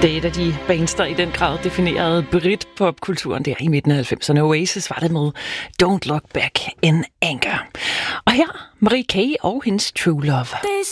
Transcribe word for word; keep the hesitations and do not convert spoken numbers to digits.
Det er et af de bands, der i den grad definerede Brit-popkulturen der i midten af halvfemserne. Oasis var det med Don't Look Back in Anger. Og her Marie K. og hendes True Love.